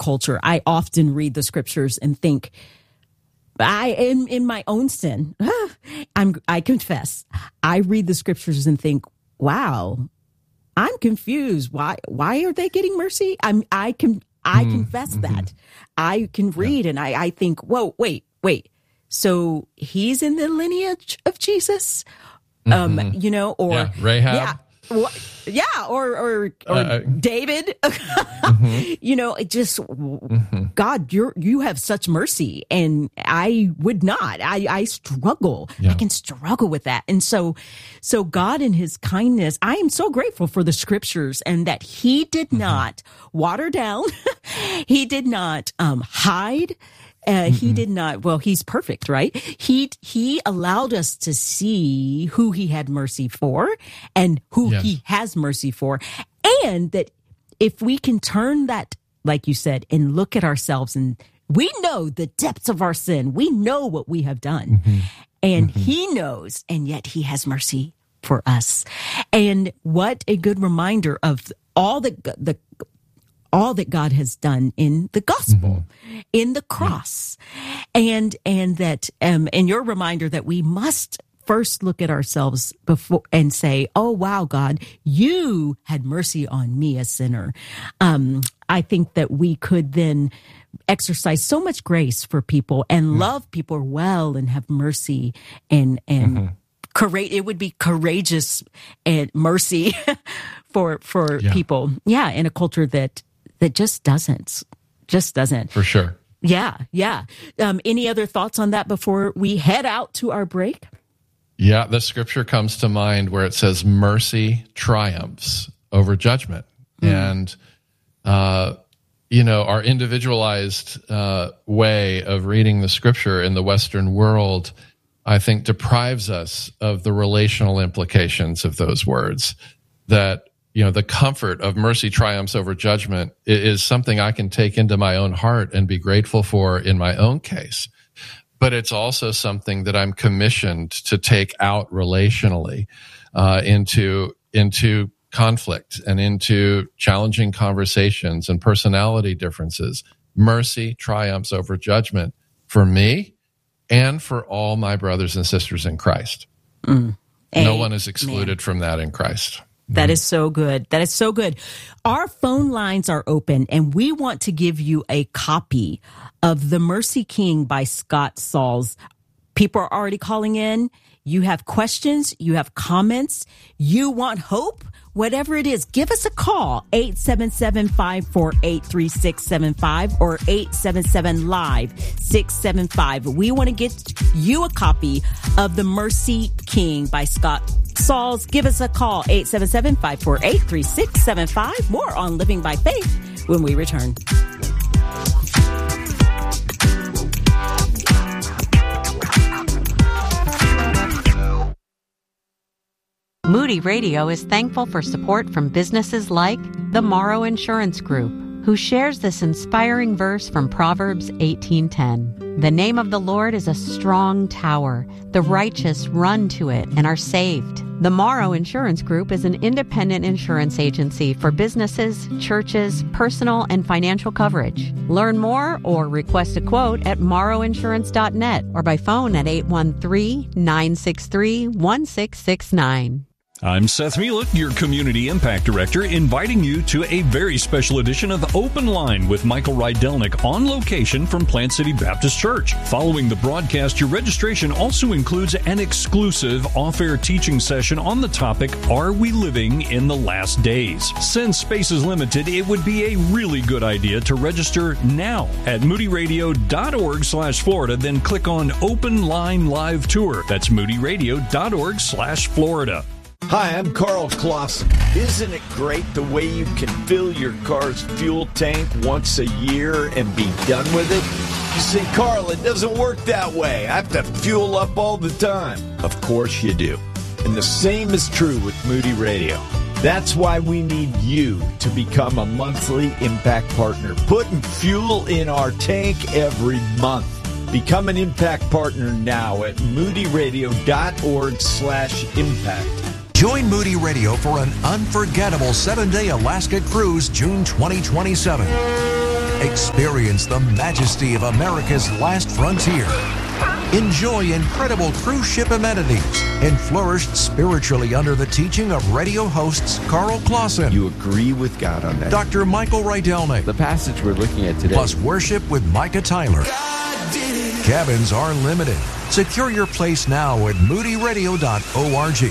culture, I often read the scriptures and think, in my own sin, I confess, I read the scriptures and think, wow, I'm confused. Why are they getting mercy? I confess that. I can read and I think, whoa, wait. So he's in the lineage of Jesus, or Rahab. Or David. It just God, you have such mercy, and I would not. I struggle. Yeah. I can struggle with that, and so God in His kindness, I am so grateful for the scriptures, and that He did not water down. He did not hide. He did not. Well, He's perfect, right? He allowed us to see who He had mercy for and who He has mercy for. And that if we can turn that, like you said, and look at ourselves, and we know the depths of our sin, we know what we have done, and He knows, and yet He has mercy for us. And what a good reminder of all that God has done in the gospel, in the cross, and that, and your reminder that we must first look at ourselves before and say, "Oh wow, God, you had mercy on me, a sinner." I think that we could then exercise so much grace for people and love people well and have mercy and courage. It would be courageous and mercy for people, in a culture that just doesn't. For sure. Yeah. Any other thoughts on that before we head out to our break? Yeah, the scripture comes to mind where it says mercy triumphs over judgment. And, our individualized way of reading the scripture in the Western world, I think, deprives us of the relational implications of those words. That the comfort of mercy triumphs over judgment is something I can take into my own heart and be grateful for in my own case. But it's also something that I'm commissioned to take out relationally into conflict and into challenging conversations and personality differences. Mercy triumphs over judgment for me and for all my brothers and sisters in Christ. No one is excluded from that in Christ. That is so good. That is so good. Our phone lines are open, and we want to give you a copy of The Mercy King by Scott Sauls. People are already calling in. You have questions. You have comments. You want hope. Whatever it is, give us a call, 877-548-3675 or 877-LIVE-675. We want to get you a copy of The Mercy King by Scott Sauls. Give us a call, 877-548-3675. More on Living by Faith when we return. Moody Radio is thankful for support from businesses like the Morrow Insurance Group, who shares this inspiring verse from Proverbs 18:10. The name of the Lord is a strong tower. The righteous run to it and are saved. The Morrow Insurance Group is an independent insurance agency for businesses, churches, personal and financial coverage. Learn more or request a quote at morrowinsurance.net or by phone at 813-963-1669. I'm Seth Mielek, your Community Impact Director, inviting you to a very special edition of Open Line with Michael Rydelnik on location from Plant City Baptist Church. Following the broadcast, your registration also includes an exclusive off-air teaching session on the topic, Are We Living in the Last Days? Since space is limited, it would be a really good idea to register now at moodyradio.org/Florida, then click on Open Line Live Tour. That's moodyradio.org/Florida. Hi, I'm Carl Clausen. Isn't it great the way you can fill your car's fuel tank once a year and be done with it? You say, Carl, it doesn't work that way. I have to fuel up all the time. Of course you do. And the same is true with Moody Radio. That's why we need you to become a monthly Impact Partner, putting fuel in our tank every month. Become an Impact Partner now at moodyradio.org/impact. Join Moody Radio for an unforgettable 7-day Alaska cruise June 2027. Experience the majesty of America's last frontier. Enjoy incredible cruise ship amenities and flourish spiritually under the teaching of radio hosts Carl Clausen. You agree with God on that. Dr. Michael Rydelnik. The passage we're looking at today. Plus worship with Micah Tyler. Cabins are limited. Secure your place now at moodyradio.org.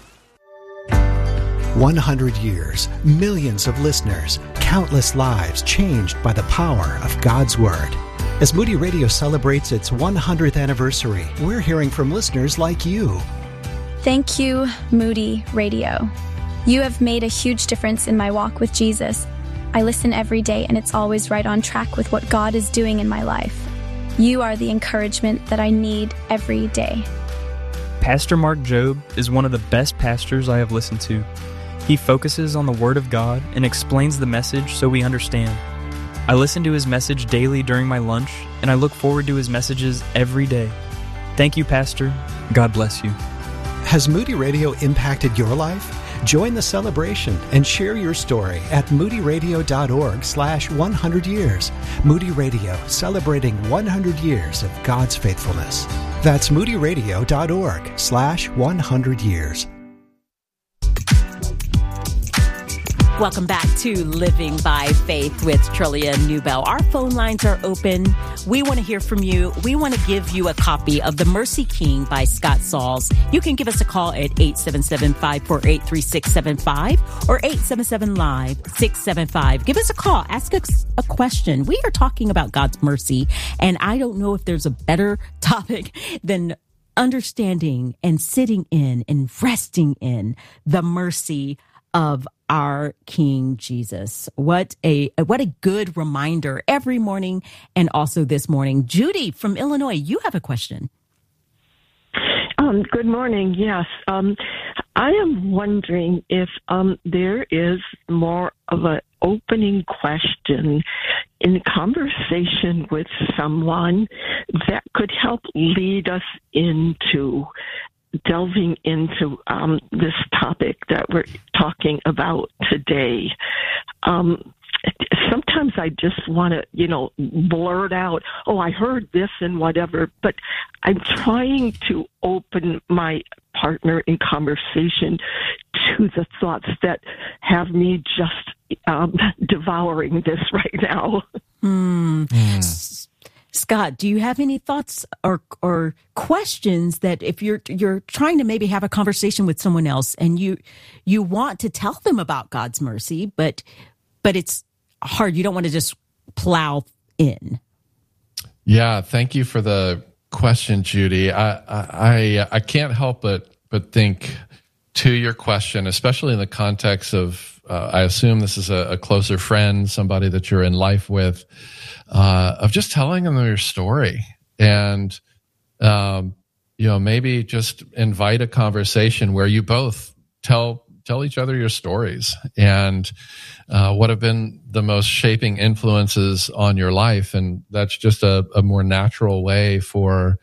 100 years, millions of listeners, countless lives changed by the power of God's Word. As Moody Radio celebrates its 100th anniversary, we're hearing from listeners like you. Thank you, Moody Radio. You have made a huge difference in my walk with Jesus. I listen every day, and it's always right on track with what God is doing in my life. You are the encouragement that I need every day. Pastor Mark Jobe is one of the best pastors I have listened to. He focuses on the Word of God and explains the message so we understand. I listen to his message daily during my lunch, and I look forward to his messages every day. Thank you, Pastor. God bless you. Has Moody Radio impacted your life? Join the celebration and share your story at moodyradio.org/100 years. Moody Radio, celebrating 100 years of God's faithfulness. That's moodyradio.org/100 years. Welcome back to Living by Faith with Trillia Newbell. Our phone lines are open. We want to hear from you. We want to give you a copy of The Mercy King by Scott Sauls. You can give us a call at 877-548-3675 or 877-LIVE-675. Give us a call. Ask us a question. We are talking about God's mercy, and I don't know if there's a better topic than understanding and sitting in and resting in the mercy of our King Jesus. What a good reminder every morning, and also this morning. Judy from Illinois, you have a question. Good morning. Yes. I am wondering if there is more of an opening question in conversation with someone that could help lead us into delving into this topic that we're talking about today. Sometimes I just want to, blurt out, oh, I heard this and whatever, but I'm trying to open my partner in conversation to the thoughts that have me just devouring this right now. Scott, do you have any thoughts or questions that if you're trying to maybe have a conversation with someone else and you want to tell them about God's mercy, but it's hard, you don't want to just plow in? Yeah, thank you for the question, Judy. I can't help but think to your question, especially in the context of I assume this is a closer friend, somebody that you're in life with. Of just telling them your story and, maybe just invite a conversation where you both tell each other your stories and what have been the most shaping influences on your life. And that's just a more natural way for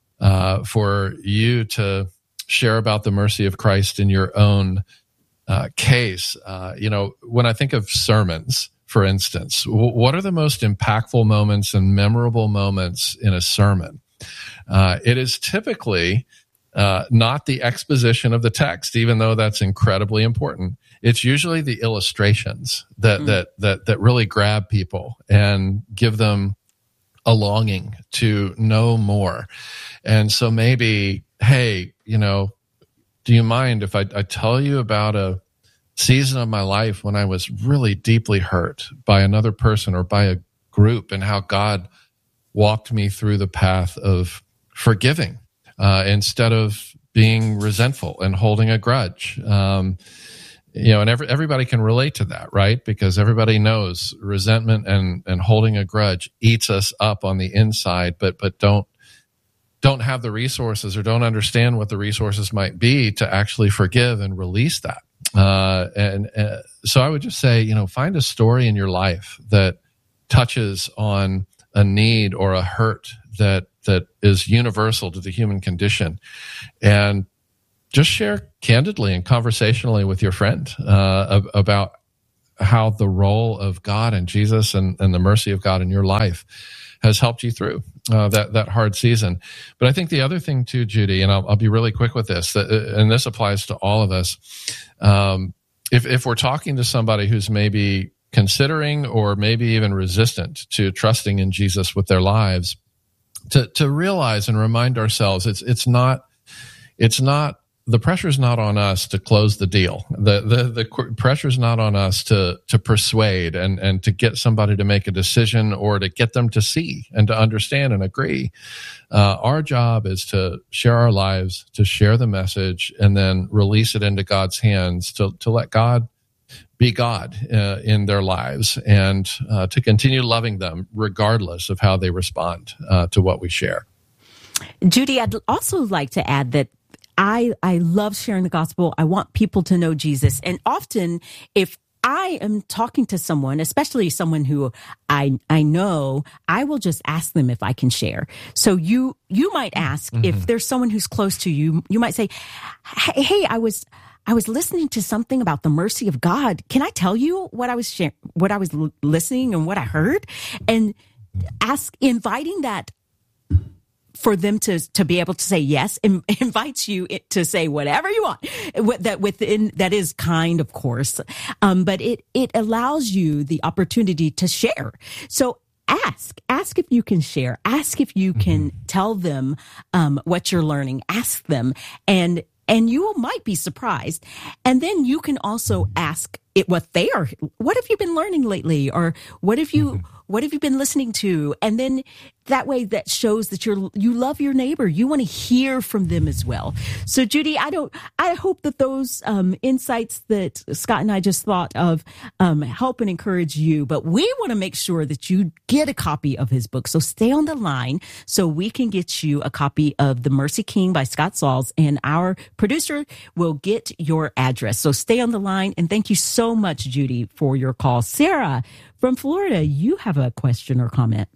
you to share about the mercy of Christ in your own case. When I think of sermons, for instance, what are the most impactful moments and memorable moments in a sermon? It is typically not the exposition of the text, even though that's incredibly important. It's usually the illustrations that really grab people and give them a longing to know more. And so maybe, hey, do you mind if I tell you about a season of my life when I was really deeply hurt by another person or by a group, and how God walked me through the path of forgiving instead of being resentful and holding a grudge. And everybody can relate to that, right? Because everybody knows resentment and holding a grudge eats us up on the inside, but don't have the resources or don't understand what the resources might be to actually forgive and release that. So I would just say, find a story in your life that touches on a need or a hurt that is universal to the human condition, and just share candidly and conversationally with your friend about how the role of God and Jesus and the mercy of God in your life has helped you through that hard season. But I think the other thing too, Judy, and I'll be really quick with this, and this applies to all of us. If we're talking to somebody who's maybe considering or maybe even resistant to trusting in Jesus with their lives, to realize and remind ourselves, it's not the pressure's not on us to close the deal. The pressure's not on us to persuade and to get somebody to make a decision or to get them to see and to understand and agree. Our job is to share our lives, to share the message, and then release it into God's hands to let God be God in their lives, and to continue loving them regardless of how they respond to what we share. Judy, I'd also like to add that I love sharing the gospel. I want people to know Jesus. And often if I am talking to someone, especially someone who I know, I will just ask them if I can share. So you might ask if there's someone who's close to you. You might say, "Hey, I was listening to something about the mercy of God. Can I tell you what I was listening and what I heard?" And inviting that for them to be able to say yes, invites you to say whatever you want. That is kind, of course, but it allows you the opportunity to share. So ask if you can share. Ask if you can tell them what you're learning. Ask them, and you might be surprised. And then you can also ask what have you been learning lately, or what have you been listening to? And then that way, that shows that you love your neighbor. You want to hear from them as well. So, Judy, I hope that those insights that Scott and I just thought of help and encourage you. But we want to make sure that you get a copy of his book. So stay on the line so we can get you a copy of The Mercy King by Scott Sauls, and our producer will get your address. So stay on the line, and thank you so much, Judy, for your call. Sarah from Florida, you have a question or comment.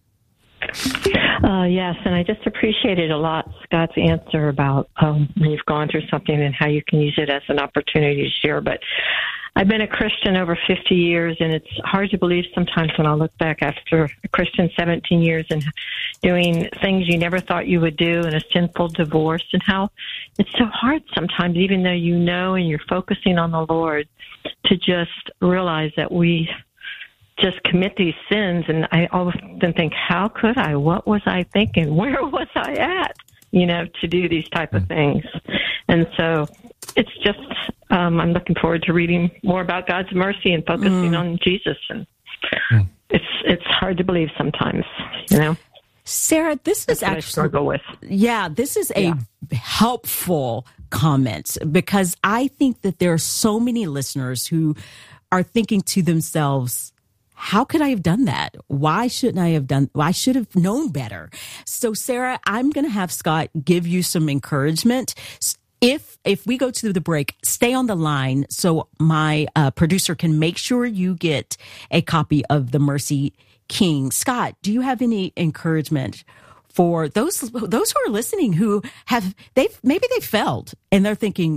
Yes, and I just appreciated a lot Scott's answer about when you've gone through something and how you can use it as an opportunity to share. But I've been a Christian over 50 years, and it's hard to believe sometimes when I look back after a Christian 17 years and doing things you never thought you would do, and a sinful divorce, and how it's so hard sometimes, even though you know and you're focusing on the Lord, to just realize that we just commit these sins. And I often think, how could I? What was I thinking? Where was I at? To do these type of things. And so it's just, I'm looking forward to reading more about God's mercy and focusing on Jesus. And it's hard to believe sometimes, Sarah, this is actually, I struggle with. Yeah, this is a helpful comment, because I think that there are so many listeners who are thinking to themselves, how could I have done that? Why shouldn't I have done? I should have known better. So, Sarah, I'm going to have Scott give you some encouragement. If we go to the break, stay on the line so my producer can make sure you get a copy of The Mercy King. Scott, do you have any encouragement for those who are listening who maybe they failed and they're thinking,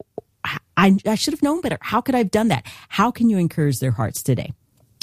I should have known better. How could I have done that? How can you encourage their hearts today?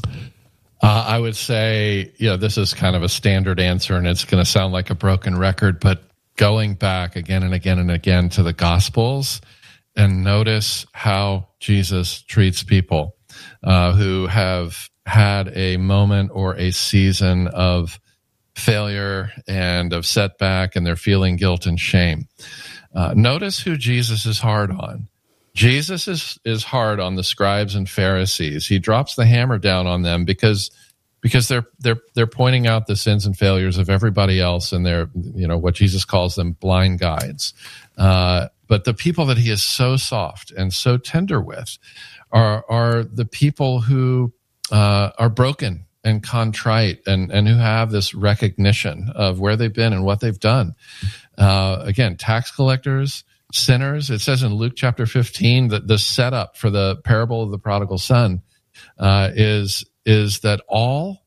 I would say, this is kind of a standard answer, and it's going to sound like a broken record, but going back again and again and again to the Gospels and notice how Jesus treats people who have had a moment or a season of failure and of setback, and they're feeling guilt and shame. Notice who Jesus is hard on. Jesus is hard on the scribes and Pharisees. He drops the hammer down on them because they're pointing out the sins and failures of everybody else, and they're what Jesus calls them blind guides. But the people that he is so soft and so tender with are the people who are broken and contrite and who have this recognition of where they've been and what they've done. Again, tax collectors, sinners. It says in Luke chapter 15 that the setup for the parable of the prodigal son is that all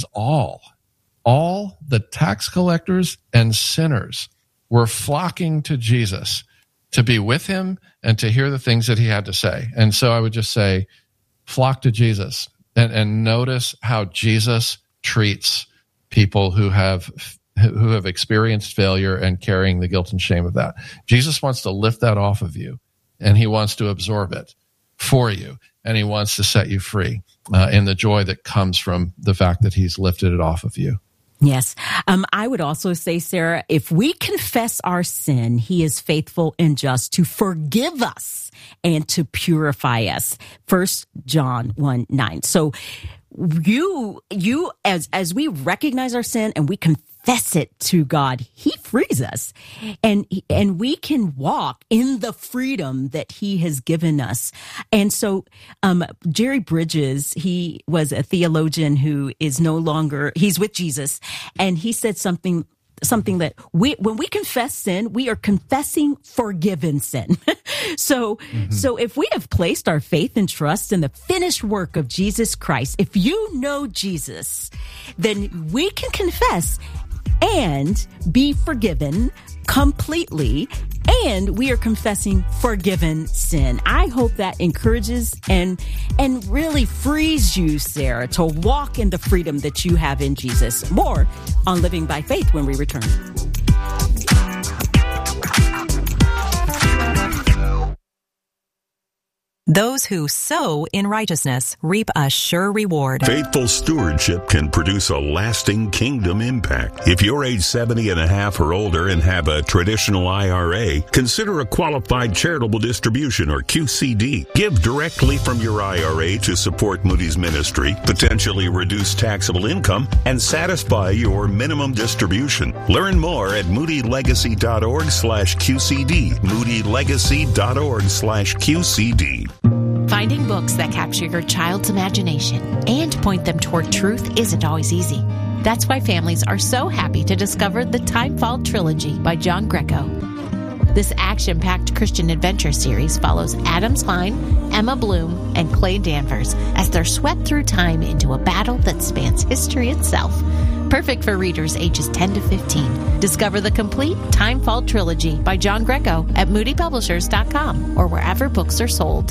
the tax collectors and sinners were flocking to Jesus to be with him and to hear the things that he had to say. And so I would just say, flock to Jesus and notice how Jesus treats people who have experienced failure and carrying the guilt and shame of that. Jesus wants to lift that off of you, and he wants to absorb it for you, and he wants to set you free in the joy that comes from the fact that he's lifted it off of you. Yes. I would also say, Sarah, if we confess our sin, he is faithful and just to forgive us and to purify us. 1 John 1:9. So you as we recognize our sin and we confess it to God, he frees us, and we can walk in the freedom that he has given us. And so Jerry Bridges, he was a theologian who is no longer, he's with Jesus, and he said something that when we confess sin, we are confessing forgiven sin. So if we have placed our faith and trust in the finished work of Jesus Christ, if you know Jesus, then we can confess and be forgiven completely, and we are confessing forgiven sin. I hope that encourages and really frees you, Sarah, to walk in the freedom that you have in Jesus. More on Living by Faith when we return. Those who sow in righteousness reap a sure reward. Faithful stewardship can produce a lasting kingdom impact. If you're age 70 and a half or older and have a traditional IRA, consider a qualified charitable distribution or QCD. Give directly from your IRA to support Moody's ministry, potentially reduce taxable income, and satisfy your minimum distribution. Learn more at moodylegacy.org/QCD. moodylegacy.org/QCD. Finding books that capture your child's imagination and point them toward truth isn't always easy. That's why families are so happy to discover the Timefall Trilogy by John Greco. This action-packed Christian adventure series follows Adam Klein, Emma Bloom, and Clay Danvers as they're swept through time into a battle that spans history itself. Perfect for readers ages 10 to 15. Discover the complete Timefall Trilogy by John Greco at moodypublishers.com or wherever books are sold.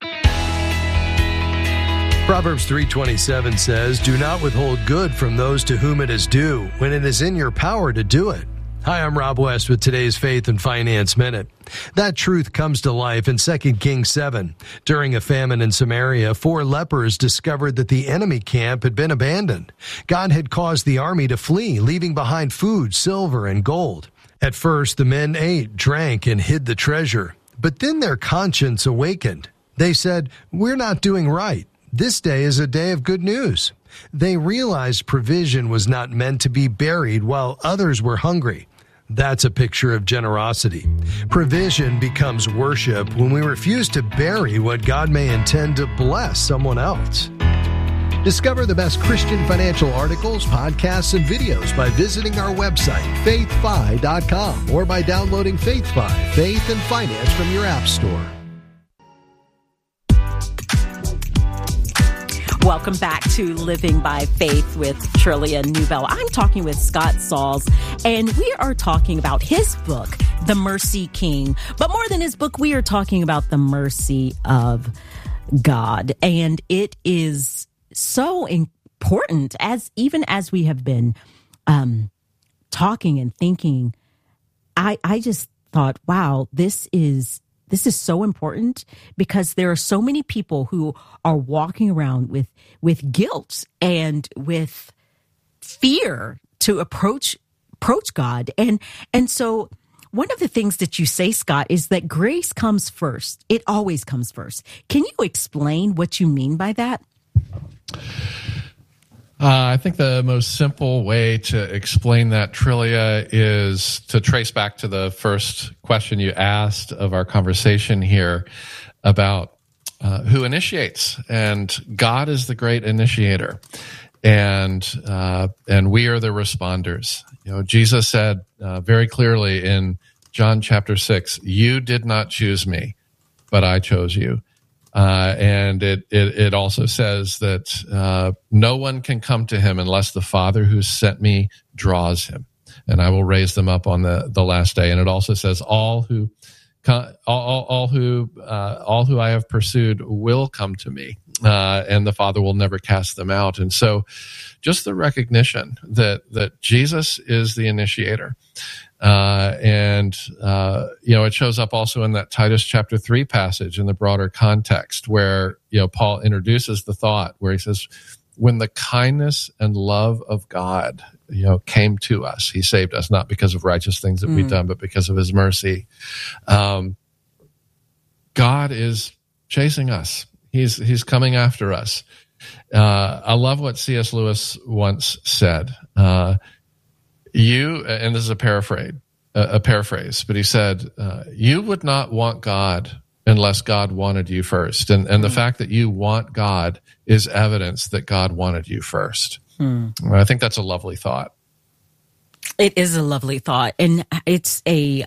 Proverbs 3:27 says, "Do not withhold good from those to whom it is due, when it is in your power to do it." Hi, I'm Rob West with today's Faith and Finance Minute. That truth comes to life in 2 Kings 7. During a famine in Samaria, 4 lepers discovered that the enemy camp had been abandoned. God had caused the army to flee, leaving behind food, silver, and gold. At first, the men ate, drank, and hid the treasure. But then their conscience awakened. They said, "We're not doing right. This day is a day of good news." They realized provision was not meant to be buried while others were hungry. That's a picture of generosity. Provision becomes worship when we refuse to bury what God may intend to bless someone else. Discover the best Christian financial articles, podcasts, and videos by visiting our website, faithfi.com, or by downloading FaithFi, Faith and Finance, from your app store. Welcome back to Living by Faith with Trillia Newbell. I'm talking with Scott Sauls, and we are talking about his book, The Mercy King. But more than his book, we are talking about the mercy of God. And it is so important, even as we have been talking and thinking. I just thought, wow, this is so important, because there are so many people who are walking around with guilt and with fear to approach God. And so one of the things that you say, Scott, is that grace comes first. It always comes first. Can you explain what you mean by that? I think the most simple way to explain that, Trillia, is to trace back to the first question you asked of our conversation here about who initiates. And God is the great initiator, and we are the responders. You know, Jesus said very clearly in John chapter 6, "You did not choose me, but I chose you." And it also says that no one can come to him unless the Father who sent me draws him, and I will raise them up on the last day. And it also says all who I have pursued will come to me. and the Father will never cast them out. And so just the recognition that Jesus is the initiator. And it shows up also in that Titus chapter 3 passage in the broader context where, Paul introduces the thought where he says, when the kindness and love of God, came to us, he saved us, not because of righteous things that we've done, but because of his mercy. God is chasing us. He's coming after us. I love what C.S. Lewis once said. And this is a paraphrase, but he said, you would not want God unless God wanted you first. And the fact that you want God is evidence that God wanted you first. I think that's a lovely thought. It is a lovely thought. And it's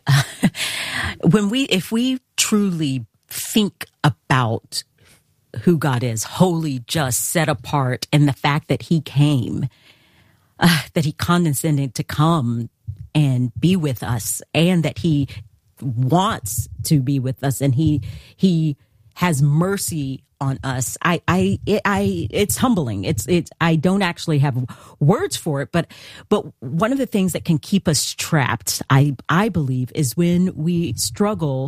if we truly think about who God is, holy, just, set apart, and the fact that he came, that he condescended to come and be with us, and that he wants to be with us, and he has mercy on us. It's humbling. I don't actually have words for it, but one of the things that can keep us trapped, I believe, is when we struggle.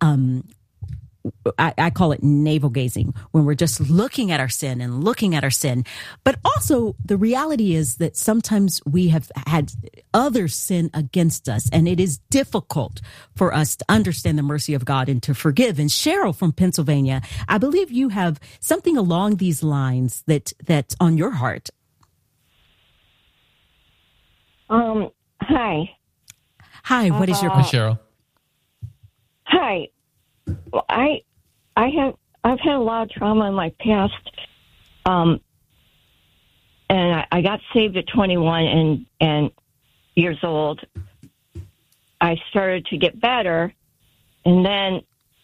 I call it navel gazing, when we're just looking at our sin. But also the reality is that sometimes we have had others sin against us, and it is difficult for us to understand the mercy of God and to forgive. And Cheryl from Pennsylvania, I believe you have something along these lines that's on your heart. Hi. Hi, what is your question? Cheryl. Hi. Well, I've had a lot of trauma in my past, and I got saved at 21 and years old. I started to get better, and then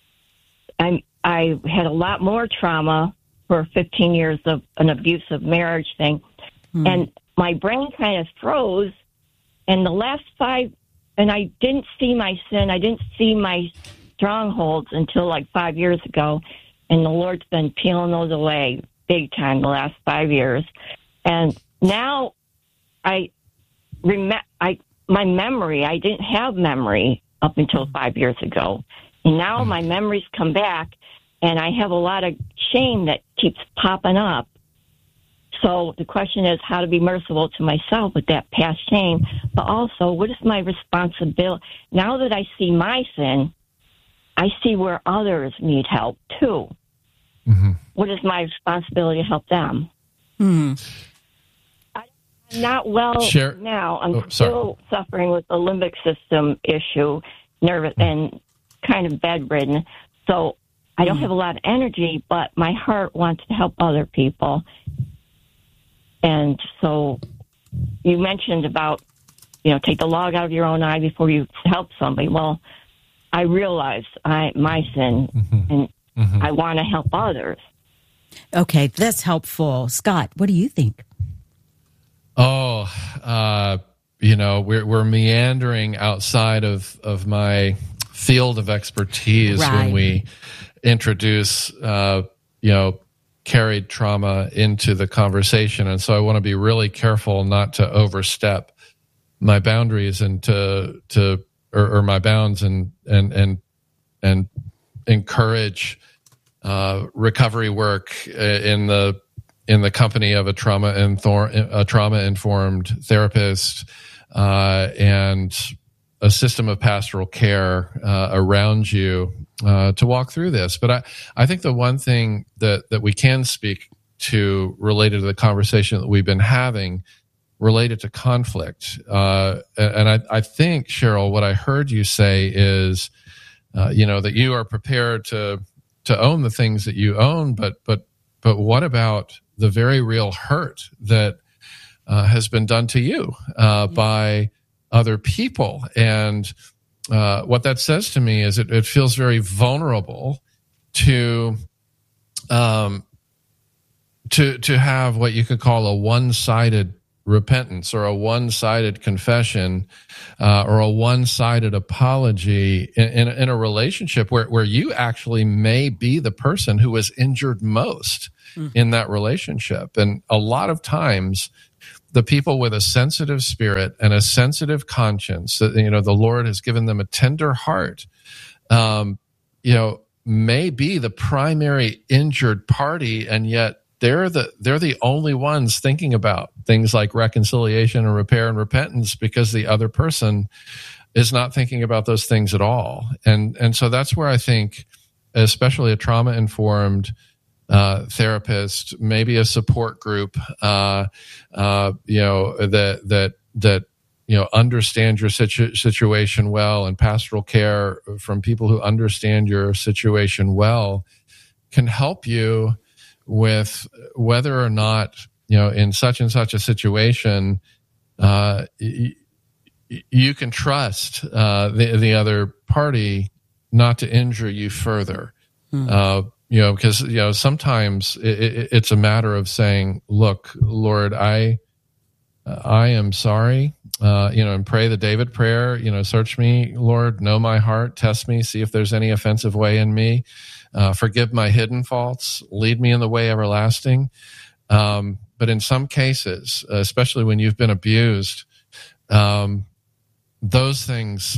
I had a lot more trauma for 15 years of an abusive marriage thing, and my brain kind of froze. And the last 5, and I didn't see my sin. I didn't see my strongholds until like 5 years ago, and the Lord's been peeling those away big time the last 5 years. And now my memory, I didn't have memory up until 5 years ago, and now my memories come back, and I have a lot of shame that keeps popping up. So the question is how to be merciful to myself with that past shame, but also what is my responsibility now that I see my sin? I see where others need help, too. Mm-hmm. What is my responsibility to help them? I'm not well now. I'm still suffering with the limbic system issue, nervous, and kind of bedridden. So I don't have a lot of energy, but my heart wants to help other people. And so you mentioned about, take the log out of your own eye before you help somebody. Well, I realize my sin, and I want to help others. Okay, that's helpful. Scott, what do you think? We're meandering outside of my field of expertise when we introduce, carried trauma into the conversation. And so I want to be really careful not to overstep my boundaries and or my bounds and encourage recovery work in the company of a trauma-informed therapist and a system of pastoral care around you to walk through this. But I think the one thing that we can speak to related to the conversation that we've been having related to conflict. And I think, Cheryl, what I heard you say is, that you are prepared to own the things that you own, but what about the very real hurt that has been done to you by other people? And what that says to me is it feels very vulnerable to have what you could call a one-sided repentance or a one-sided confession or a one-sided apology in a relationship where you actually may be the person who was injured most in that relationship. And a lot of times, the people with a sensitive spirit and a sensitive conscience, the Lord has given them a tender heart, may be the primary injured party, and yet they're the only ones thinking about things like reconciliation and repair and repentance, because the other person is not thinking about those things at all. And so that's where I think, especially a trauma-informed therapist, maybe a support group, that understand your situation well, and pastoral care from people who understand your situation well can help you with whether or not, in such and such a situation, you can trust the other party not to injure you further. Because sometimes it's a matter of saying, "Look, Lord, I am sorry," and pray the David prayer. Search me, Lord, know my heart, test me, see if there's any offensive way in me. Forgive my hidden faults, lead me in the way everlasting. But in some cases, especially when you've been abused, those things,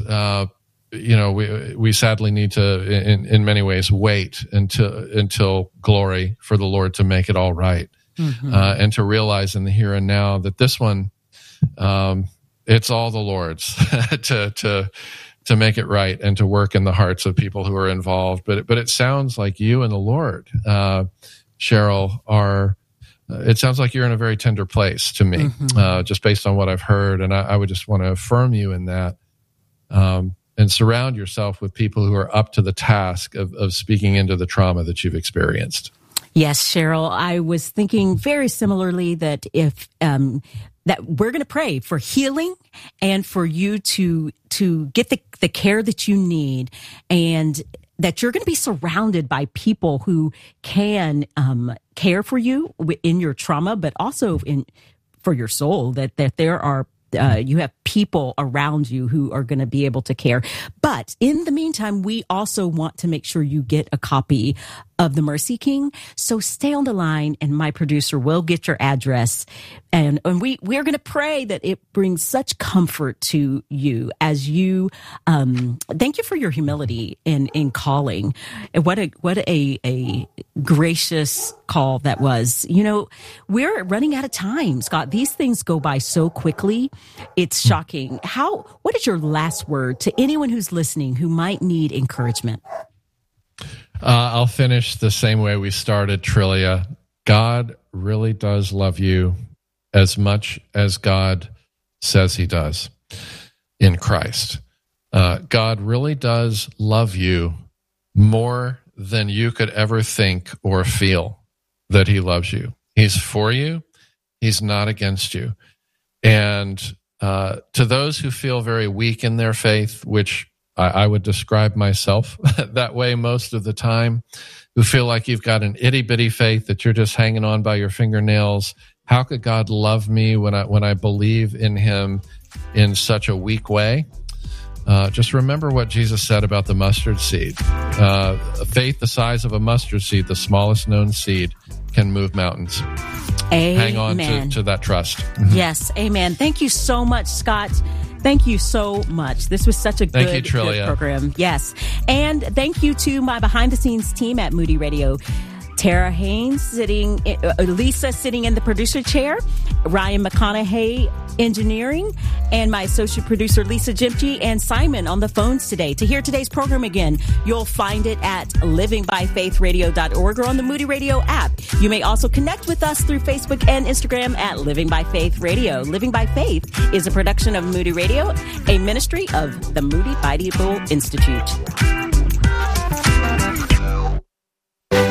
we sadly need to, in many ways, wait until glory for the Lord to make it all right, and to realize in the here and now that this one, it's all the Lord's to make it right and to work in the hearts of people who are involved. But it sounds like you and the Lord, Cheryl, it sounds like you're in a very tender place to me, just based on what I've heard. And I would just want to affirm you in that, and surround yourself with people who are up to the task of speaking into the trauma that you've experienced. Yes, Cheryl, I was thinking very similarly that if that we're going to pray for healing and for you to get the care that you need, and that you're going to be surrounded by people who can care for you in your trauma, but also for your soul, that there are you have people around you who are going to be able to care. But in the meantime, we also want to make sure you get a copy of The Mercy King. So stay on the line, and my producer will get your address. And we are going to pray that it brings such comfort to you as you, thank you for your humility in calling. And what a gracious call that was. We're running out of time, Scott. These things go by so quickly. It's shocking. What is your last word to anyone who's listening who might need encouragement? I'll finish the same way we started, Trillia. God really does love you as much as God says he does in Christ. God really does love you more than you could ever think or feel that he loves you. He's for you. He's not against you. And to those who feel very weak in their faith, which I would describe myself that way most of the time, who feel like you've got an itty-bitty faith that you're just hanging on by your fingernails. How could God love me when I believe in him in such a weak way? Just remember what Jesus said about the mustard seed. A faith the size of a mustard seed, the smallest known seed, can move mountains. Amen. Hang on to that trust. Yes, amen. Thank you so much, Scott. Thank you so much. This was such a good program. Yes. And thank you to my behind-the-scenes team at Moody Radio. Tara Haynes Lisa sitting in the producer chair, Ryan McConaughey engineering, and my associate producer Lisa Jimke, and Simon on the phones today. To hear today's program again, you'll find it at livingbyfaithradio.org or on the Moody Radio app. You may also connect with us through Facebook and Instagram at Living by Faith Radio. Living by Faith is a production of Moody Radio, a ministry of the Moody Bible Institute.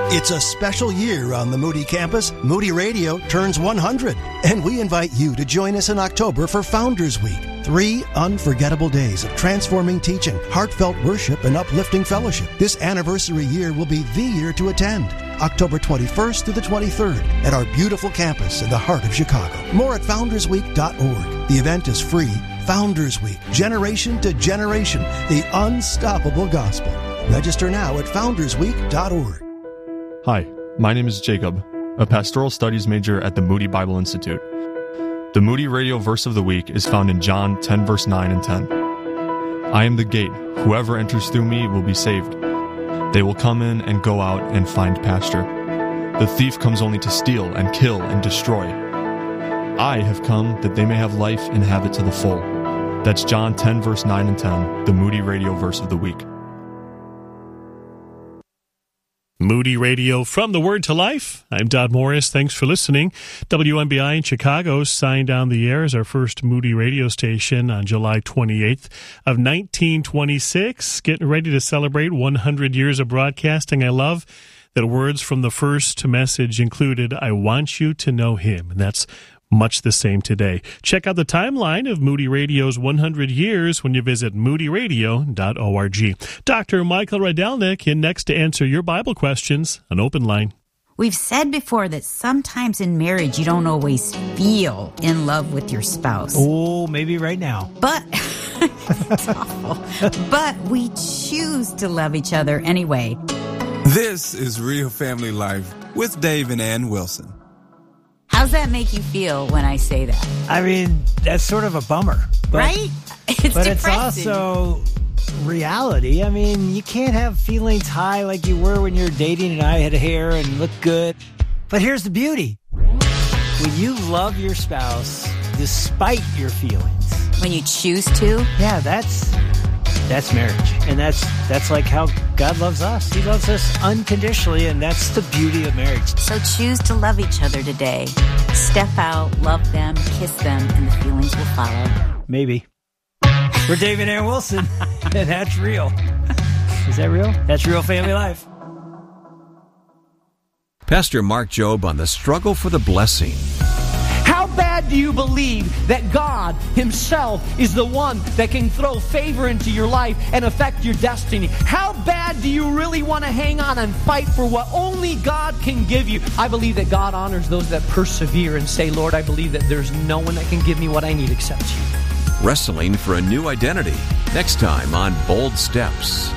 It's a special year on the Moody campus. Moody Radio turns 100, and we invite you to join us in October for Founders Week. 3 unforgettable days of transforming teaching, heartfelt worship, and uplifting fellowship. This anniversary year will be the year to attend. October 21st through the 23rd at our beautiful campus in the heart of Chicago. More at foundersweek.org. The event is free. Founders Week, generation to generation, the unstoppable gospel. Register now at foundersweek.org. Hi, my name is Jacob, a pastoral studies major at the Moody Bible Institute. The Moody Radio verse of the week is found in John 10, verse 9 and 10. I am the gate. Whoever enters through me will be saved. They will come in and go out and find pasture. The thief comes only to steal and kill and destroy. I have come that they may have life and have it to the full. That's John 10, verse 9 and 10, the Moody Radio verse of the week. Moody Radio from the Word to Life. I'm Dodd Morris. Thanks for listening. WMBI in Chicago signed on the air as our first Moody radio station on July 28th of 1926. Getting ready to celebrate 100 years of broadcasting. I love that words from the first message included, I want you to know Him. And that's much the same today. Check out the timeline of Moody Radio's 100 years when you visit moodyradio.org. Dr. Michael Rydelnik in next to answer your Bible questions on Open Line. We've said before that sometimes in marriage you don't always feel in love with your spouse. Oh, maybe right now. But it's awful. But we choose to love each other anyway. This is Real Family Life with Dave and Ann Wilson. How's that make you feel when I say that? I mean, that's sort of a bummer. Right? It's but depressing. It's also reality. I mean, you can't have feelings high like you were when you were dating and I had hair and looked good. But here's the beauty. When you love your spouse despite your feelings. When you choose to? Yeah, that's marriage. And that's like how God loves us. He loves us unconditionally, and that's the beauty of marriage. So choose to love each other today. Step out, love them, kiss them, and the feelings will follow. Maybe. We're Dave and Ann Wilson, and that's real. Is that real? That's Real Family Life. Pastor Mark Jobe on the struggle for the blessing. How bad do you believe that God Himself is the one that can throw favor into your life and affect your destiny? How bad do you really want to hang on and fight for what only God can give you? I believe that God honors those that persevere and say, Lord, I believe that there's no one that can give me what I need except you. Wrestling for a new identity. Next time on Bold Steps.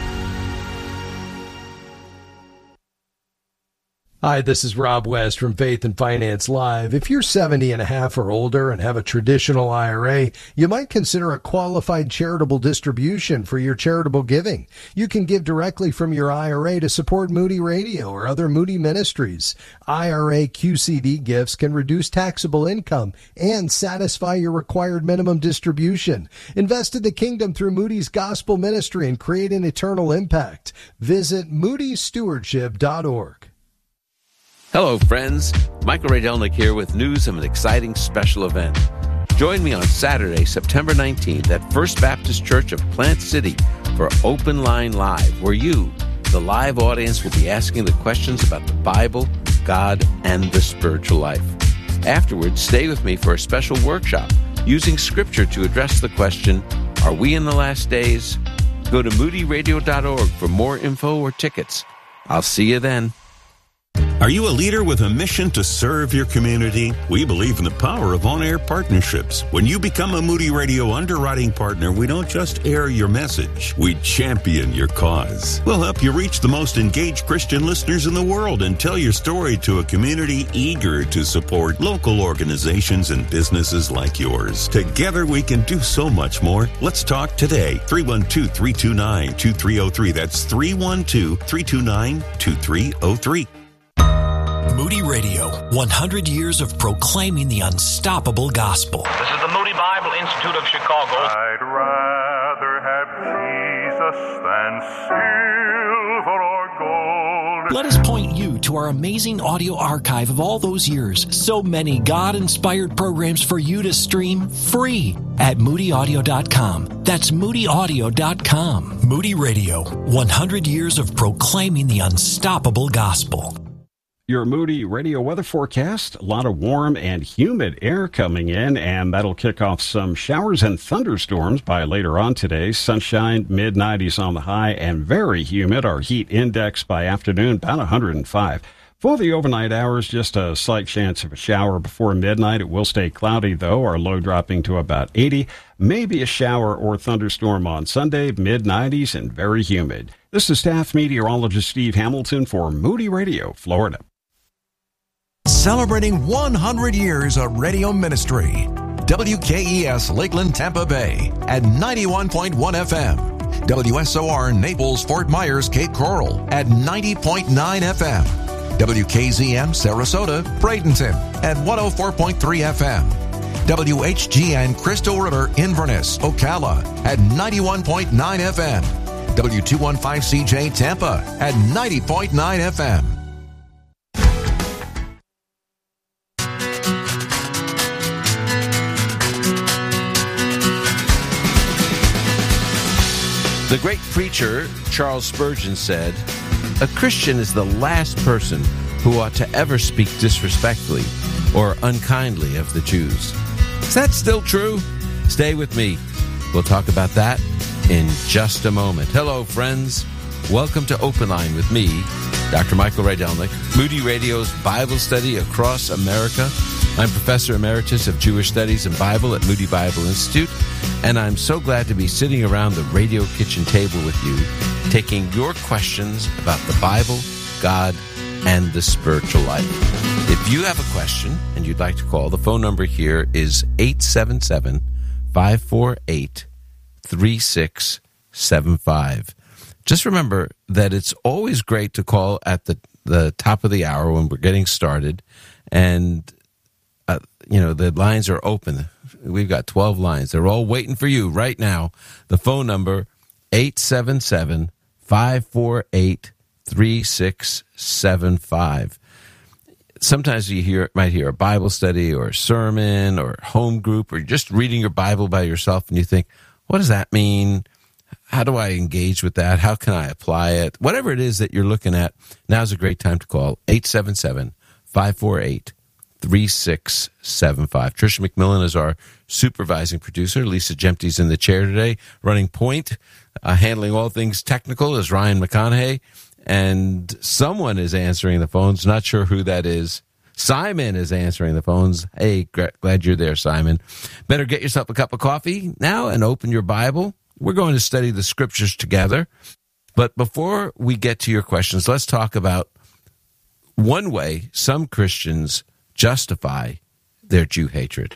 Hi, this is Rob West from Faith and Finance Live. If you're 70 and a half or older and have a traditional IRA, you might consider a qualified charitable distribution for your charitable giving. You can give directly from your IRA to support Moody Radio or other Moody ministries. IRA QCD gifts can reduce taxable income and satisfy your required minimum distribution. Invest in the kingdom through Moody's Gospel Ministry and create an eternal impact. Visit moodystewardship.org. Hello, friends. Michael Rydelnik here with news of an exciting special event. Join me on Saturday, September 19th at First Baptist Church of Plant City for Open Line Live, where you, the live audience, will be asking the questions about the Bible, God, and the spiritual life. Afterwards, stay with me for a special workshop using Scripture to address the question, are we in the last days? Go to moodyradio.org for more info or tickets. I'll see you then. Are you a leader with a mission to serve your community? We believe in the power of on-air partnerships. When you become a Moody Radio underwriting partner, we don't just air your message, we champion your cause. We'll help you reach the most engaged Christian listeners in the world and tell your story to a community eager to support local organizations and businesses like yours. Together we can do so much more. Let's talk today. 312-329-2303. That's 312-329-2303. Moody Radio, 100 years of proclaiming the unstoppable gospel. This is the Moody Bible Institute of Chicago. I'd rather have Jesus than silver or gold. Let us point you to our amazing audio archive of all those years. So many God-inspired programs for you to stream free at moodyaudio.com. That's moodyaudio.com. Moody Radio, 100 years of proclaiming the unstoppable gospel. Your Moody Radio weather forecast, a lot of warm and humid air coming in, and that'll kick off some showers and thunderstorms by later on today. Sunshine, mid-90s on the high, and very humid. Our heat index by afternoon, about 105. For the overnight hours, just a slight chance of a shower before midnight. It will stay cloudy, though, our low dropping to about 80. Maybe a shower or thunderstorm on Sunday, mid-90s, and very humid. This is staff meteorologist Steve Hamilton for Moody Radio, Florida. Celebrating 100 years of radio ministry. WKES Lakeland, Tampa Bay at 91.1 FM. WSOR Naples, Fort Myers, Cape Coral at 90.9 FM. WKZM Sarasota, Bradenton at 104.3 FM. WHGN Crystal River, Inverness, Ocala at 91.9 FM. W215CJ Tampa at 90.9 FM. The great preacher Charles Spurgeon said, "A Christian is the last person who ought to ever speak disrespectfully or unkindly of the Jews." Is that still true? Stay with me. We'll talk about that in just a moment. Hello, friends. Welcome to Open Line with me, Dr. Michael Rydelnik, Moody Radio's Bible study across America. I'm Professor Emeritus of Jewish Studies and Bible at Moody Bible Institute, and I'm so glad to be sitting around the radio kitchen table with you, taking your questions about the Bible, God, and the spiritual life. If you have a question and you'd like to call, the phone number here is 877-548-3675. Just remember that it's always great to call at the top of the hour when we're getting started, and the lines are open. We've got 12 lines. They're all waiting for you right now. The phone number, 877-548-3675. Sometimes you might hear a Bible study or a sermon or home group, or you're just reading your Bible by yourself, and you think, what does that mean? How do I engage with that? How can I apply it? Whatever it is that you're looking at, now's a great time to call 877-548-3675. Tricia McMillan is our supervising producer. Lisa Jempty's in the chair today, running point, handling all things technical is Ryan McConaughey, and someone is answering the phones. Not sure who that is. Simon is answering the phones. Hey, glad you're there, Simon. Better get yourself a cup of coffee now and open your Bible. We're going to study the scriptures together. But before we get to your questions, let's talk about one way some Christians justify their Jew hatred.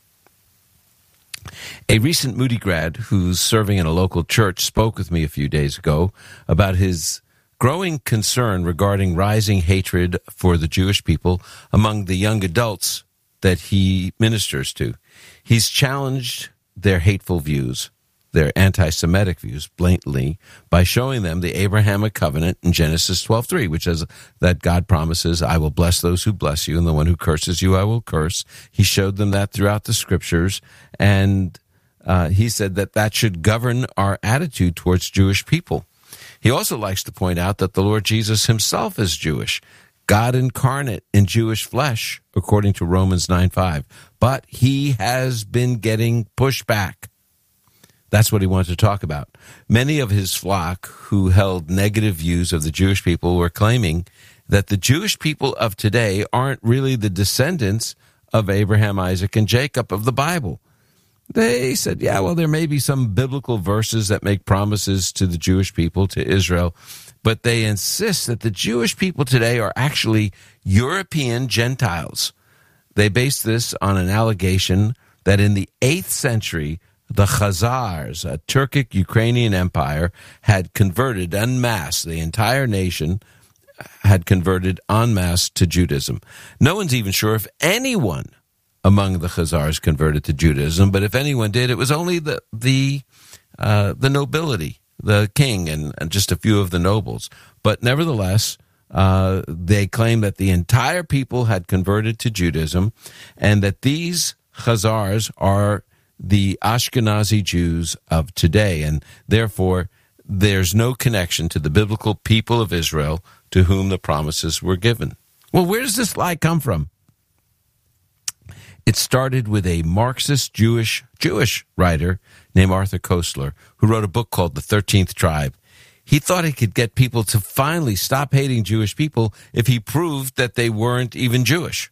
A recent Moody grad who's serving in a local church spoke with me a few days ago about his growing concern regarding rising hatred for the Jewish people among the young adults that he ministers to. He's challenged their hateful views, their anti-Semitic views, blatantly by showing them the Abrahamic covenant in Genesis 12:3, which says that God promises, "I will bless those who bless you, and the one who curses you I will curse." He showed them that throughout the scriptures, and he said that should govern our attitude towards Jewish people. He also likes to point out that the Lord Jesus himself is Jewish, God incarnate in Jewish flesh, according to Romans 9:5. But he has been getting pushback. That's what he wanted to talk about. Many of his flock who held negative views of the Jewish people were claiming that the Jewish people of today aren't really the descendants of Abraham, Isaac, and Jacob of the Bible. They said, yeah, well, there may be some biblical verses that make promises to the Jewish people, to Israel, but they insist that the Jewish people today are actually European Gentiles. They base this on an allegation that in the 8th century, the Khazars, a Turkic-Ukrainian empire, had converted en masse. The entire nation had converted en masse to Judaism. No one's even sure if anyone among the Khazars converted to Judaism, but if anyone did, it was only the nobility, the king, and just a few of the nobles. But nevertheless, they claim that the entire people had converted to Judaism, and that these Khazars are the Ashkenazi Jews of today, and therefore there's no connection to the biblical people of Israel to whom the promises were given. Well, where does this lie come from? It started with a Marxist Jewish writer named Arthur Koestler, who wrote a book called The 13th Tribe. He thought he could get people to finally stop hating Jewish people if he proved that they weren't even Jewish.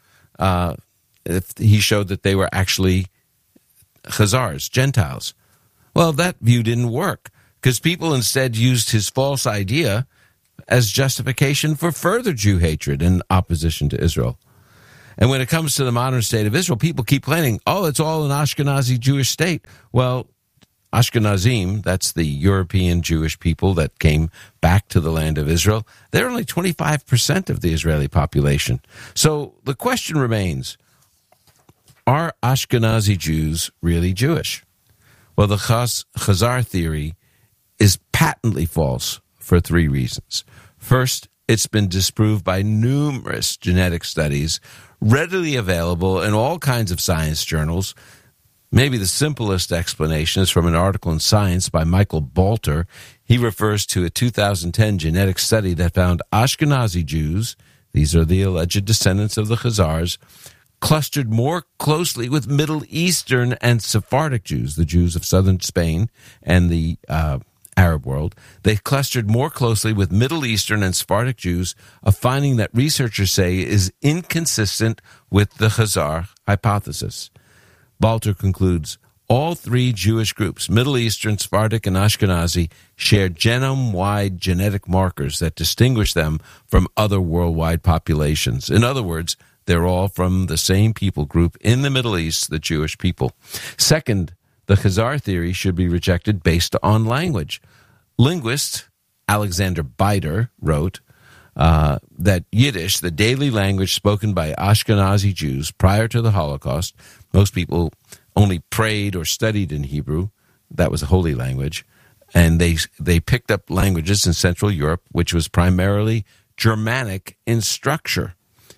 If he showed that they were actually Khazars, Gentiles. Well, that view didn't work, because people instead used his false idea as justification for further Jew hatred and opposition to Israel. And when it comes to the modern state of Israel, people keep claiming, it's all an Ashkenazi Jewish state. Well, Ashkenazim, that's the European Jewish people that came back to the land of Israel, they're only 25% of the Israeli population. So the question remains, are Ashkenazi Jews really Jewish? Well, the Khazar theory is patently false for 3 reasons. First, it's been disproved by numerous genetic studies readily available in all kinds of science journals. Maybe the simplest explanation is from an article in Science by Michael Balter. He refers to a 2010 genetic study that found Ashkenazi Jews, these are the alleged descendants of the Khazars, clustered more closely with Middle Eastern and Sephardic Jews, the Jews of southern Spain and the Arab world. They clustered more closely with Middle Eastern and Sephardic Jews, a finding that researchers say is inconsistent with the Khazar hypothesis. Balter concludes, all 3 Jewish groups, Middle Eastern, Sephardic, and Ashkenazi, share genome-wide genetic markers that distinguish them from other worldwide populations. In other words, they're all from the same people group in the Middle East, the Jewish people. Second, the Khazar theory should be rejected based on language. Linguist Alexander Bider wrote that Yiddish, the daily language spoken by Ashkenazi Jews prior to the Holocaust, most people only prayed or studied in Hebrew. That was a holy language. And they picked up languages in Central Europe, which was primarily Germanic in structure.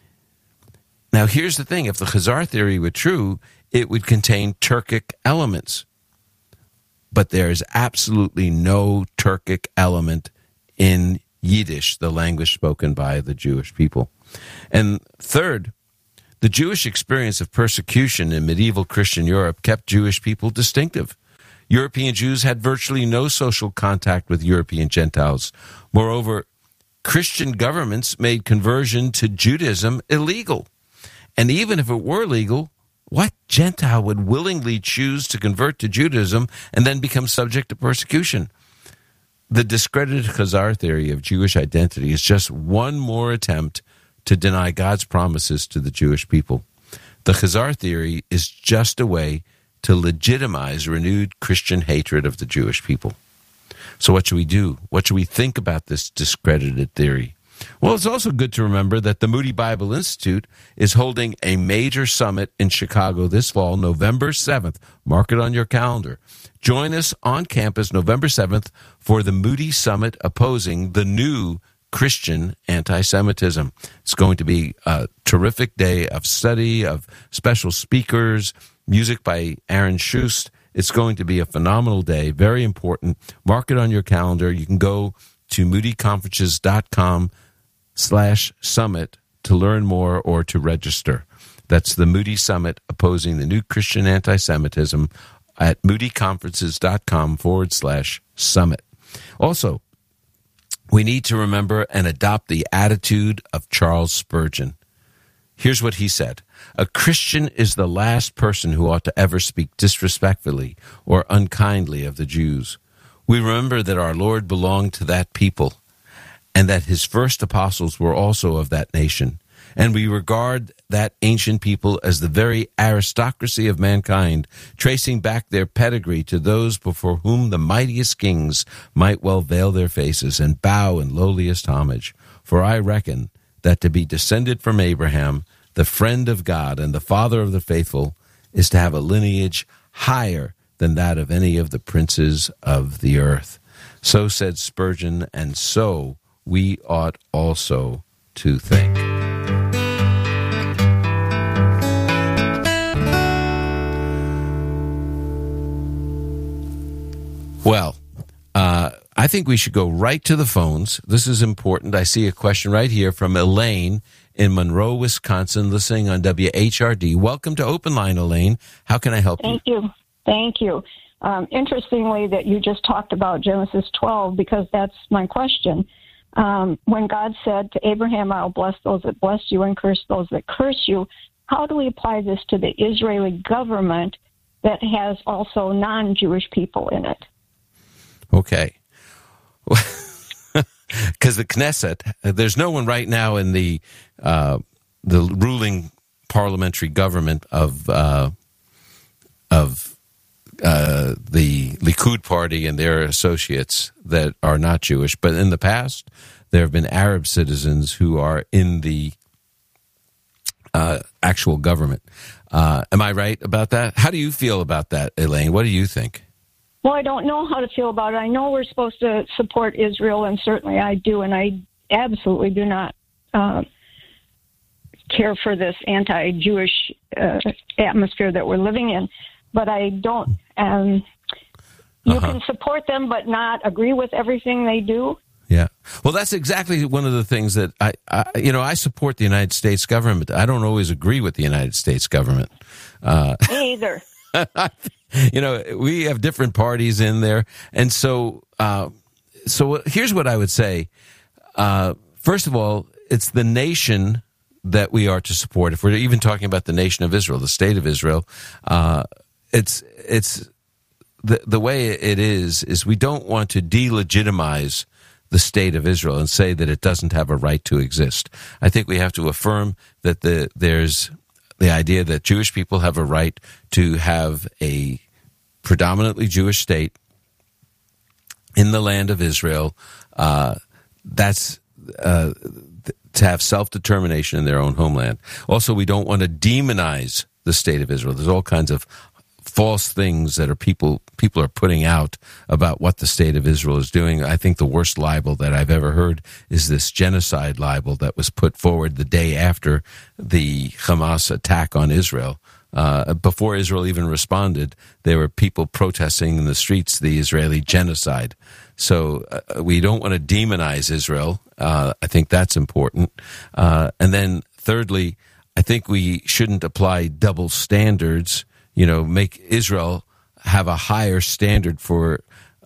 Now, here's the thing. If the Khazar theory were true, it would contain Turkic elements. But there is absolutely no Turkic element in Yiddish, the language spoken by the Jewish people. And third, the Jewish experience of persecution in medieval Christian Europe kept Jewish people distinctive. European Jews had virtually no social contact with European Gentiles. Moreover, Christian governments made conversion to Judaism illegal. And even if it were legal, what Gentile would willingly choose to convert to Judaism and then become subject to persecution? The discredited Khazar theory of Jewish identity is just one more attempt to deny God's promises to the Jewish people. The Khazar theory is just a way to legitimize renewed Christian hatred of the Jewish people. So what should we do? What should we think about this discredited theory? Well, it's also good to remember that the Moody Bible Institute is holding a major summit in Chicago this fall, November 7th. Mark it on your calendar. Join us on campus November 7th for the Moody Summit opposing the new Christian anti-Semitism. It's going to be a terrific day of study, of special speakers, music by Aaron Schust. It's going to be a phenomenal day, very important. Mark it on your calendar. You can go to moodyconferences.com/summit to learn more or to register. That's the Moody Summit opposing the new Christian anti-Semitism at moodyconferences.com/summit. Also, we need to remember and adopt the attitude of Charles Spurgeon. Here's what he said. A Christian is the last person who ought to ever speak disrespectfully or unkindly of the Jews. We remember that our Lord belonged to that people and that his first apostles were also of that nation. And we regard that ancient people as the very aristocracy of mankind, tracing back their pedigree to those before whom the mightiest kings might well veil their faces and bow in lowliest homage. For I reckon that to be descended from Abraham, the friend of God and the father of the faithful, is to have a lineage higher than that of any of the princes of the earth. So said Spurgeon, and so we ought also to think. Well, I think we should go right to the phones. This is important. I see a question right here from Elaine in Monroe, Wisconsin, listening on WHRD. Welcome to Open Line, Elaine. How can I help you? Thank you. Interestingly, that you just talked about Genesis 12, because that's my question. When God said to Abraham, I'll bless those that bless you and curse those that curse you, how do we apply this to the Israeli government that has also non-Jewish people in it? Okay. Because the Knesset, there's no one right now in the ruling parliamentary government of the Likud party and their associates that are not Jewish. But in the past, there have been Arab citizens who are in the actual government. Am I right about that? How do you feel about that, Elaine? What do you think? Well, I don't know how to feel about it. I know we're supposed to support Israel, and certainly I do, and I absolutely do not care for this anti-Jewish atmosphere that we're living in. But I don't. You can support them, but not agree with everything they do. Yeah. Well, that's exactly one of the things that I support the United States government. I don't always agree with the United States government. Me either. We have different parties in there. And so here's what I would say. First of all, it's the nation that we are to support. If we're even talking about the nation of Israel, the state of Israel, it's the way it is we don't want to delegitimize the state of Israel and say that it doesn't have a right to exist. I think we have to affirm that there's the idea that Jewish people have a right to have a predominantly Jewish state in the land of Israel. That's to have self-determination in their own homeland. Also, we don't want to demonize the state of Israel. There's all kinds of false things that people are putting out about what the state of Israel is doing. I think the worst libel that I've ever heard is this genocide libel that was put forward the day after the Hamas attack on Israel. Before Israel even responded, there were people protesting in the streets the Israeli genocide. So we don't want to demonize Israel. I think that's important. And then thirdly, I think we shouldn't apply double standards, make Israel have a higher standard for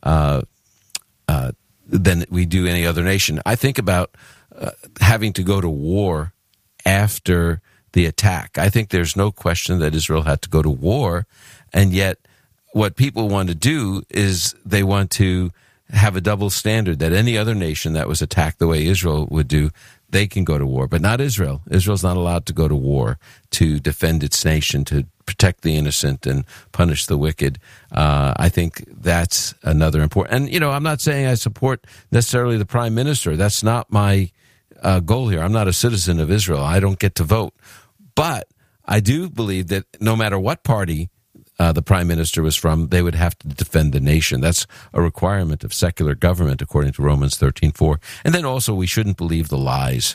than we do any other nation. I think about having to go to war after the attack. I think there's no question that Israel had to go to war, and yet what people want to do is they want to have a double standard that any other nation that was attacked the way Israel would do, they can go to war, but not Israel. Israel's not allowed to go to war to defend its nation, to protect the innocent and punish the wicked. I think that's another important. And, I'm not saying I support necessarily the prime minister. That's not my goal here. I'm not a citizen of Israel. I don't get to vote. But I do believe that no matter what party the prime minister was from, they would have to defend the nation. That's a requirement of secular government, according to Romans 13:4. And then also, we shouldn't believe the lies,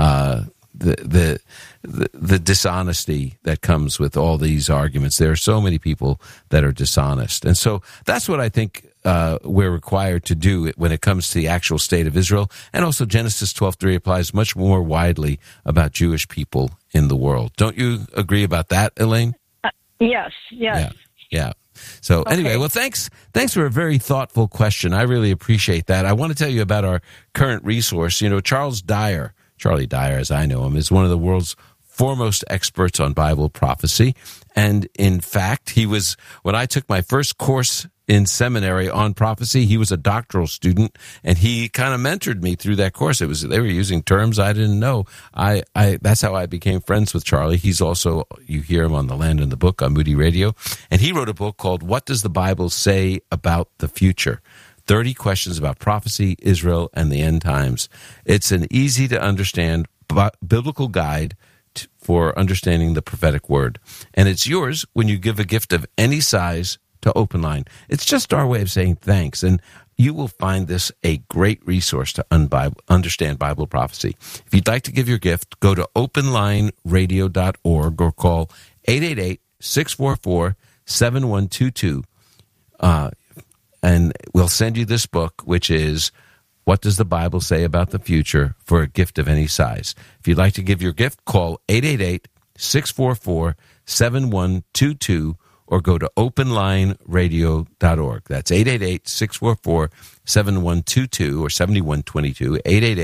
the dishonesty that comes with all these arguments. There are so many people that are dishonest, and so that's what I think we're required to do when it comes to the actual state of Israel. And also, Genesis 12:3 applies much more widely about Jewish people in the world. Don't you agree about that, Elaine? Yes. Yeah. So anyway, well, thanks for a very thoughtful question. I really appreciate that. I want to tell you about our current resource. Charlie Dyer, as I know him, is one of the world's foremost experts on Bible prophecy. And in fact, when I took my first course in seminary on prophecy, he was a doctoral student, and he kind of mentored me through that course. They were using terms I didn't know. That's how I became friends with Charlie. He's also, you hear him on The Land and the Book on Moody Radio, and he wrote a book called What Does the Bible Say About the Future? 30 Questions About Prophecy, Israel, and the End Times. It's an easy-to-understand biblical guide for understanding the prophetic word. And it's yours when you give a gift of any size to Open Line. It's just our way of saying thanks, and you will find this a great resource to understand Bible prophecy. If you'd like to give your gift, go to openlineradio.org or call 888-644-7122. and we'll send you this book, which is What Does the Bible Say About the Future, for a gift of any size. If you'd like to give your gift, call 888-644-7122 or go to openlineradio.org. That's 888-644-7122 or 7122,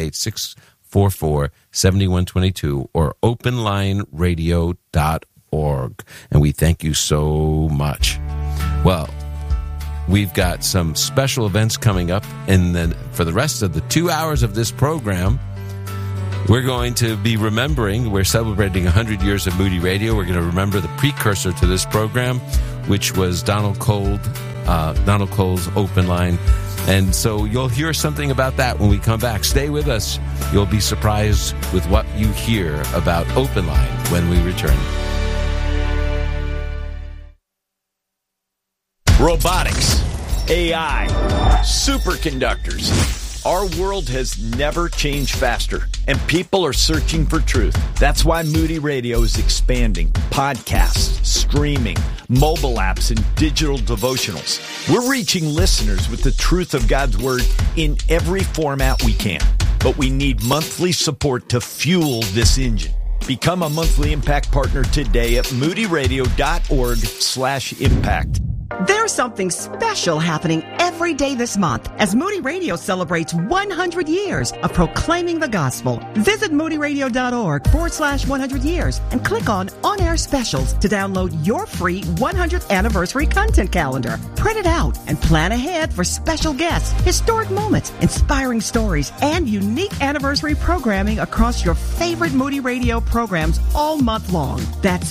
888-644-7122 or openlineradio.org. And we thank you so much. Well, we've got some special events coming up, and then for the rest of the 2 hours of this program, we're going to be remembering, we're celebrating 100 years of Moody Radio. We're going to remember the precursor to this program, which was Donald Cole's Open Line. And so you'll hear something about that when we come back. Stay with us. You'll be surprised with what you hear about Open Line when we return. Robotics, AI, superconductors. Our world has never changed faster, and people are searching for truth. That's why Moody Radio is expanding podcasts, streaming, mobile apps, and digital devotionals. We're reaching listeners with the truth of God's Word in every format we can, but we need monthly support to fuel this engine. Become a monthly Impact partner today at moodyradio.org/impact. There's something special happening every day this month as Moody Radio celebrates 100 years of proclaiming the gospel. Visit moodyradio.org/100 years and click on On-Air Specials to download your free 100th anniversary content calendar. Print it out and plan ahead for special guests, historic moments, inspiring stories, and unique anniversary programming across your favorite Moody Radio programs all month long. That's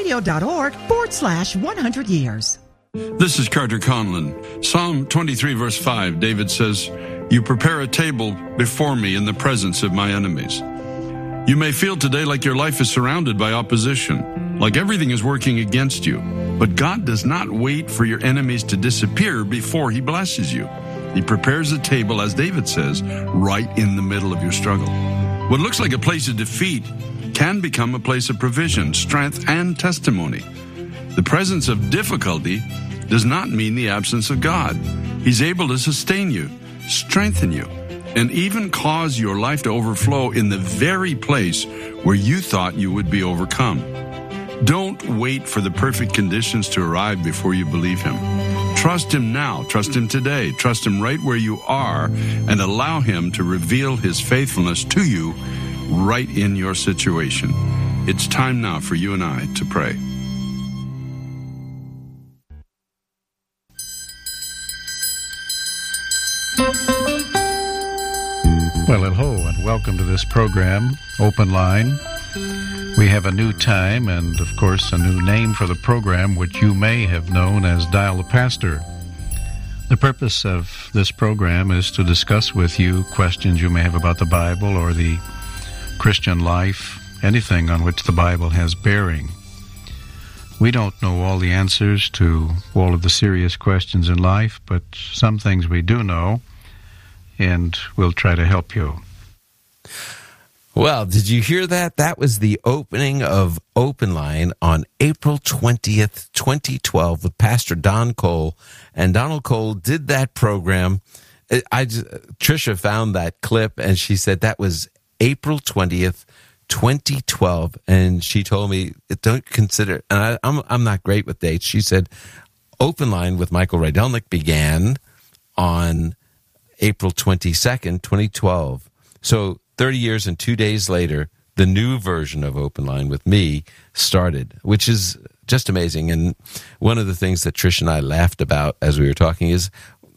moodyradio.org/100 years. This is Carter Conlon. Psalm 23, verse 5, David says, "You prepare a table before me in the presence of my enemies." You may feel today like your life is surrounded by opposition, like everything is working against you. But God does not wait for your enemies to disappear before He blesses you. He prepares a table, as David says, right in the middle of your struggle. What looks like a place of defeat can become a place of provision, strength, and testimony. The presence of difficulty does not mean the absence of God. He's able to sustain you, strengthen you, and even cause your life to overflow in the very place where you thought you would be overcome. Don't wait for the perfect conditions to arrive before you believe Him. Trust Him now. Trust Him today. Trust Him right where you are and allow Him to reveal His faithfulness to you right in your situation. It's time now for you and I to pray. Well, hello, and welcome to this program, Open Line. We have a new time and, of course, a new name for the program, which you may have known as Dial a Pastor. The purpose of this program is to discuss with you questions you may have about the Bible or the Christian life, anything on which the Bible has bearing. We don't know all the answers to all of the serious questions in life, but some things we do know, and we'll try to help you. Well, did you hear that? That was the opening of Open Line on April 20th, 2012 with Pastor Don Cole. And Donald Cole did that program. Tricia found that clip, and she said that was April 20th, 2012. And she told me, don't consider, and I'm not great with dates. She said, Open Line with Michael Rydelnik began on April 22nd, 2012. So 30 years and 2 days later, the new version of Open Line with me started, which is just amazing. And one of the things that Trish and I laughed about as we were talking is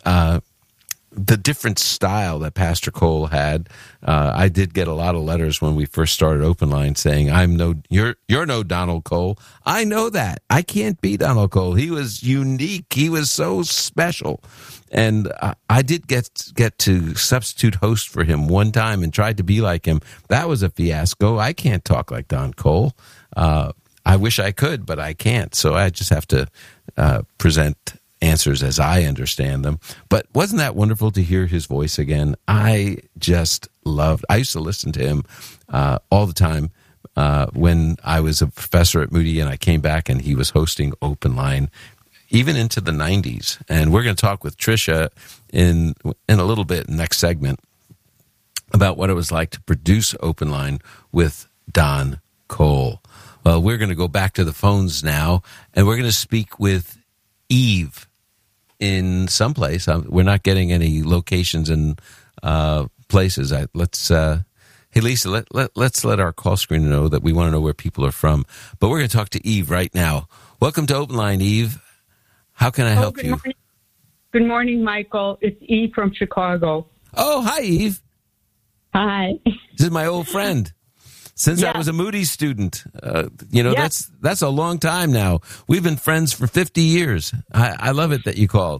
the different style that Pastor Cole had. I did get a lot of letters when we first started Open Line saying, you're no Donald Cole. I know that. I can't be Donald Cole. He was unique. He was so special. And I did get to substitute host for him one time and tried to be like him. That was a fiasco. I can't talk like Don Cole. I wish I could, but I can't. So I just have to present answers as I understand them. But wasn't that wonderful to hear his voice again? I used to listen to him all the time when I was a professor at Moody and I came back and he was hosting Open Line. even into the 90s. And we're going to talk with Tricia in a little bit, next segment, about what it was like to produce Open Line with Don Cole. Well, we're going to go back to the phones now, and we're going to speak with Eve in some place. We're not getting any locations and places. Hey, Lisa, let's let our call screener know that we want to know where people are from. But we're going to talk to Eve right now. Welcome to Open Line, Eve. How can I help you? Morning. Good morning, Michael. It's Eve from Chicago. Oh, hi, Eve. Hi. This is my old friend. Since I was a Moody student. That's a long time now. We've been friends for 50 years. I love it that you called.